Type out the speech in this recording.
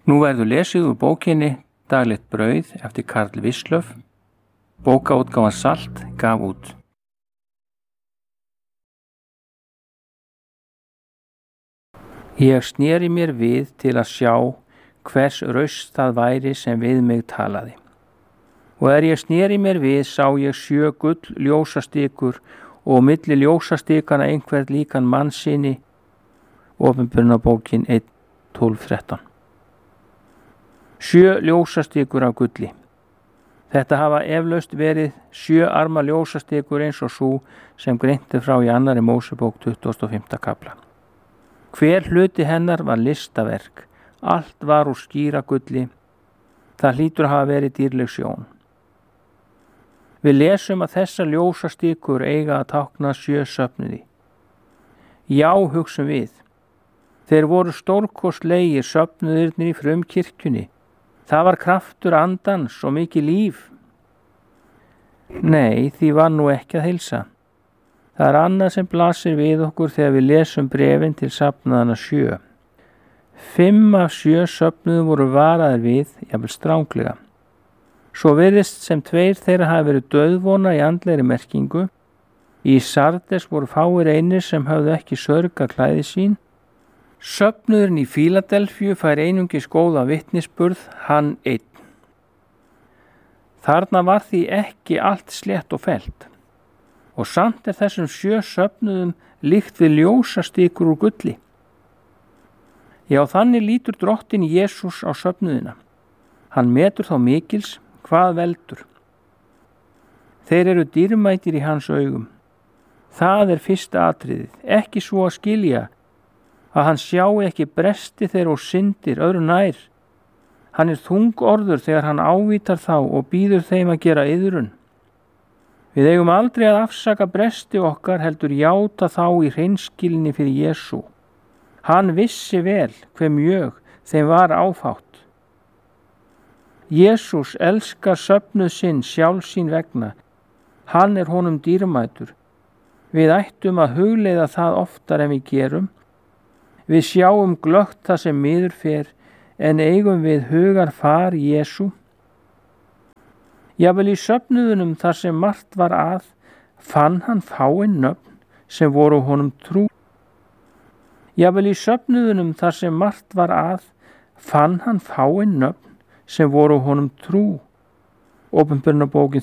Nú verður lesið úr bókinni Daglegt brauð eftir Karl Wislöff. Bókaútgáfan Salt gaf út. Ég sneri mér við til að sjá hvers raust það væri sem við mig talaði. Og ég sneri mér við sá ég 7 gull ljósastikur og milli ljósastikana einhvern líkan mannssyni. Opinberunarbókin 1:12-13. 7 ljósastikur af gulli. Þetta hafa eflaust verið 7 arma ljósastikur eins og sú sem greint frá í 2. Mósebók 25. kafla. Hver hluti hennar var listaverk, allt var úr skíra gulli, það hlýtur að hafa verið dýrleg sjón. Við lesum að þessar ljósastikur eiga að tákna 7 söfnuði. Já, hugsum við, þeir voru stórkostlegir söfnuðirnir í frumkirkjunni, það var kraftur andans og mikið líf. Nei, því var nú ekki að heilsa. Það er annað sem blasir við okkur þegar við lesum bréfin til safnaðana 7. 5 af 7 söfnuðum voru varaðir við, jafnvel stránglega. Svo virðist sem 2 þeirra hafi verið dauðvona í andlegri merkingu. Í Sardes voru fáir einir sem höfðu ekki sörgarklæði sín. Söfnuðurinn í Fíladelfíu fær einungis góða vitnisburð, hann einn. Þarna var því ekki allt slétt og fellt. Og samt er þessum 7 söfnuðum líkt við ljósastikur úr gulli. Já, þannig lítur drottinn Jesús á söfnuðina. Hann metur þá mikils hvað veldur. Þeir eru dýrmætir í hans augum. Það er fyrsta atriðið, ekki svo að skilja að hann sjái ekki bresti þeirra og syndir öðru nær. Hann er þungorður þegar hann ávítar þá og býður þeim að gera iðrun. Við eigum aldrei að afsaka bresti okkar heldur játa þá í hreinskilni fyrir Jesú. Hann vissi vel hve mjög þeim var áfátt. Jesús elskar söfnuð sinn sjálf sín vegna. Hann er honum dýrmætur. Við ættum að hugleiða það oftar en við gerum. Við sjáum glöggt það sem miður fer, en eigum við hugar far Jesú. Jafnvel í söfnuðunum þar sem margt var að, fann hann fáein nöfn sem voru honum trú. Jafnvel í söfnuðunum þar sem margt var að, fann hann fáein nöfn sem voru honum trú. Opinberunarbókin